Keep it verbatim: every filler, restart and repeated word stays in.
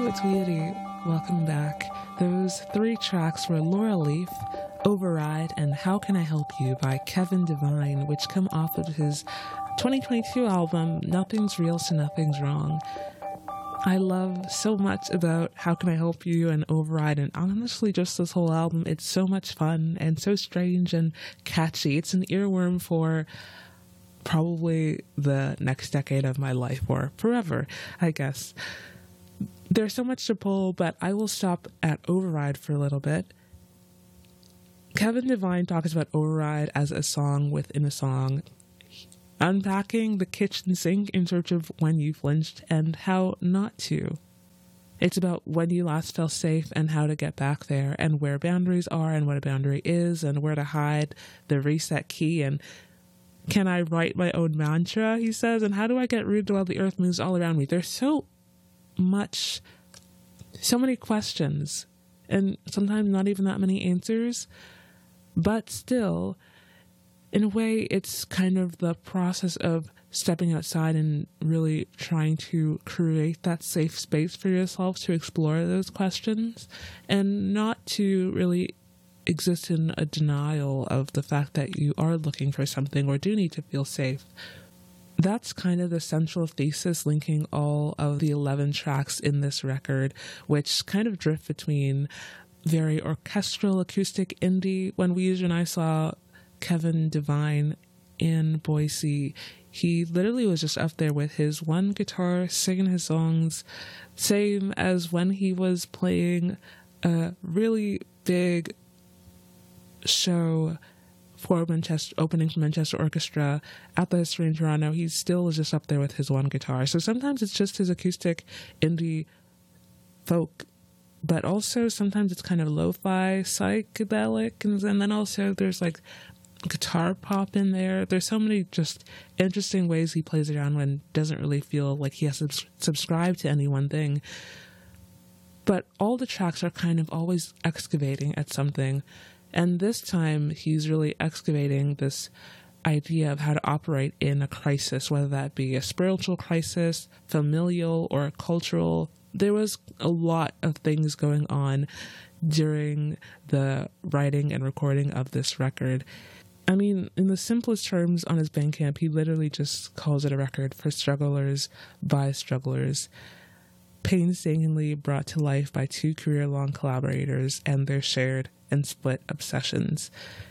Hello, Tweety. Welcome back. Those three tracks were Laura Leaf, Override, and How Can I Help You by Kevin Devine, which come off of his twenty twenty-two album, Nothing's Real So Nothing's Wrong. I love so much about How Can I Help You and Override, and honestly just this whole album. It's so much fun and so strange and catchy. It's an earworm for probably the next decade of my life, or forever, I guess. There's so much to pull, but I will stop at Override for a little bit. Kevin Devine talks about Override as a song within a song, unpacking the kitchen sink in search of when you flinched and how not to. It's about when you last felt safe and how to get back there, and where boundaries are and what a boundary is, and where to hide the reset key, and can I write my own mantra, he says, and how do I get rooted while the earth moves all around me? There's so much, so many questions, and sometimes not even that many answers, but still, in a way, it's kind of the process of stepping outside and really trying to create that safe space for yourself to explore those questions, and not to really exist in a denial of the fact that you are looking for something or do need to feel safe. That's kind of the central thesis linking all of the eleven tracks in this record, which kind of drift between very orchestral, acoustic indie. When Weezer and I saw Kevin Devine in Boise, he literally was just up there with his one guitar, singing his songs, same as when he was playing a really big show for Manchester, opening for Manchester Orchestra at the History in Toronto. He still is just up there with his one guitar. So sometimes it's just his acoustic indie folk, but also sometimes it's kind of lo-fi psychedelic, and, and then also there's like guitar pop in there. There's so many just interesting ways he plays around when doesn't really feel like he has to subscribe to any one thing. But all the tracks are kind of always excavating at something. And this time, he's really excavating this idea of how to operate in a crisis, whether that be a spiritual crisis, familial, or cultural. There was a lot of things going on during the writing and recording of this record. I mean, in the simplest terms, on his Bandcamp, he literally just calls it a record for strugglers by strugglers, painstakingly brought to life by two career-long collaborators and their shared and split obsessions.